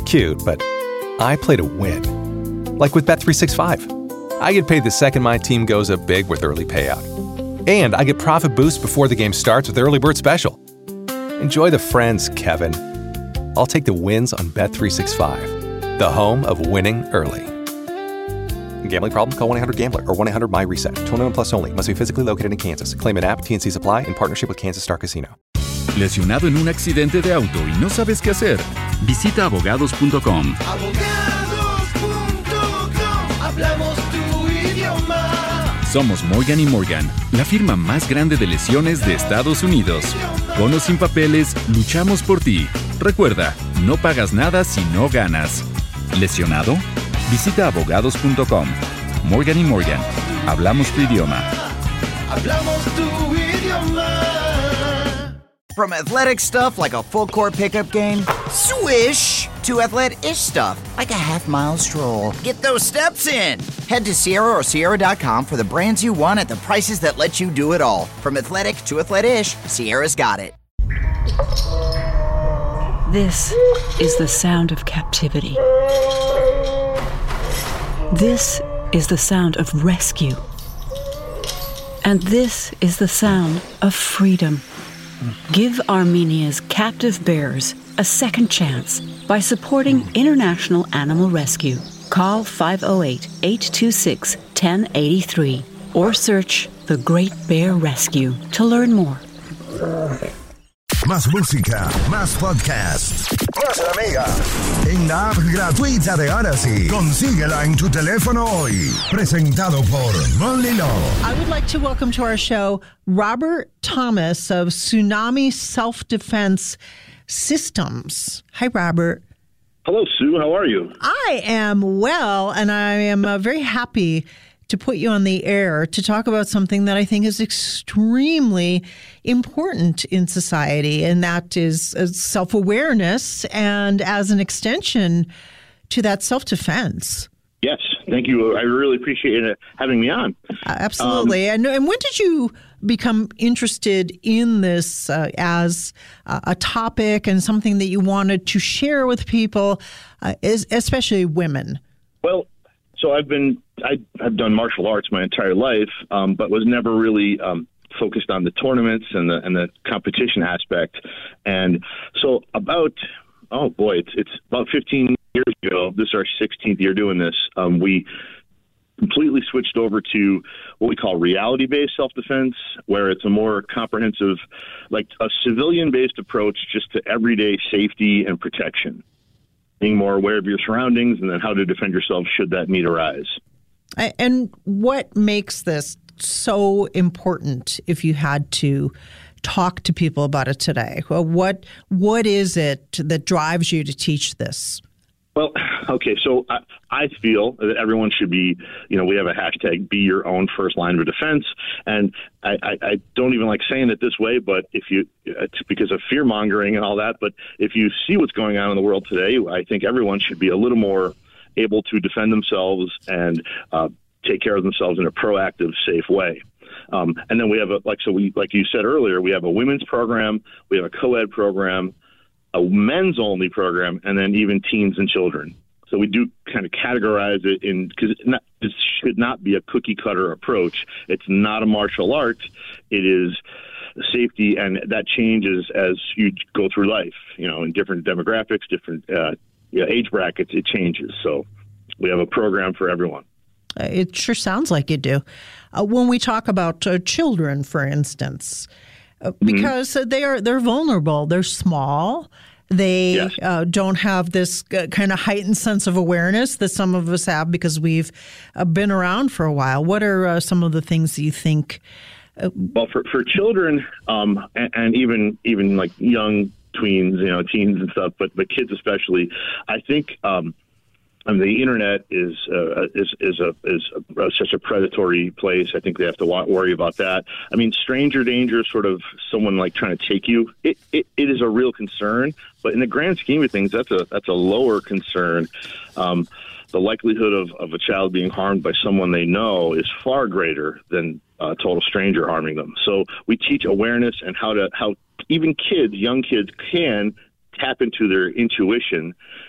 cute, but I play to win. Like with Bet365. I get paid the second my team goes up big with early payout. And I get profit boost before the game starts with Early Bird Special. Enjoy the friends, Kevin. I'll take the wins on Bet365, the home of winning early. Gambling problem? Call 1-800-GAMBLER or 1-800-MY-RESET. 21 plus only. Must be physically located in Kansas. Claim an app. T&Cs apply in partnership with Kansas Star Casino. ¿Lesionado en un accidente de auto y no sabes qué hacer? Visita abogados.com. Hablamos tu idioma. Somos Morgan & Morgan, la firma más grande de lesiones de Estados Unidos. Con o sin papeles, luchamos por ti. Recuerda, no pagas nada si no ganas. ¿Lesionado? Visita abogados.com. Morgan & Morgan. Hablamos tu idioma. Hablamos tu idioma. From athletic stuff like a full-court pickup game, swish, to athletic-ish stuff like a half-mile stroll. Get those steps in. Head to Sierra or Sierra.com for the brands you want at the prices that let you do it all. From athletic to athletic-ish, Sierra's got it. This is the sound of captivity. This is the sound of rescue. And this is the sound of freedom. Give Armenia's captive bears a second chance by supporting International Animal Rescue. Call 508-826-1083 or search The Great Bear Rescue to learn more. Más música, más podcasts, más amiga. En la app gratuita de Odyssey. Consíguela en tu teléfono hoy. Presentado por Molly Law. I would like to welcome to our show Robert Thomas of Tsunami Self-Defense Systems. Hi, Robert. Hello, Sue. How are you? I am well, and I am very happy to put you on the air to talk about something that I think is extremely important in society, and that is self-awareness and as an extension to that self-defense. Yes, thank you. I really appreciate having me on. Absolutely. And when did you become interested in this as a topic and something that you wanted to share with people, especially women? Well, so I've done martial arts my entire life, but was never really focused on the tournaments and the competition aspect. And so it's about 15 years ago. This is our 16th year doing this. We completely switched over to what we call reality-based self-defense, where it's a more comprehensive, like a civilian-based approach just to everyday safety and protection. Being more aware of your surroundings and then how to defend yourself should that need arise. And what makes this so important if you had to talk to people about it today? Well, what is it that drives you to teach this? Well, okay, so I feel that everyone should be, we have a hashtag, be your own first line of defense. And I don't even like saying it this way, but it's because of fear mongering and all that. But if you see what's going on in the world today, I think everyone should be a little more able to defend themselves and take care of themselves in a proactive, safe way. And then we have like you said earlier, we have a women's program, we have a co-ed program, a men's only program, and then even teens and children. So we do kind of categorize it because it should not be a cookie cutter approach. It's not a martial art. It is safety, and that changes as you go through life, in different demographics, different age brackets, it changes. So we have a program for everyone. It sure sounds like you do. When we talk about children, for instance, because they're vulnerable, they're small, they don't have this kind of heightened sense of awareness that some of us have because we've been around for a while. What are some of the things that you think? Well, for children and even like young tweens, teens and stuff, but kids especially, I think. The internet is such a predatory place. I think they have to worry about that. I mean, stranger danger, sort of someone like trying to take you. It is a real concern, but in the grand scheme of things, that's a lower concern. The likelihood of a child being harmed by someone they know is far greater than a total stranger harming them. So we teach awareness and how even young kids can tap into their intuition